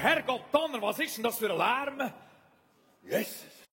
Herrgott Donner, was ist denn das für ein Lärm? Jesus.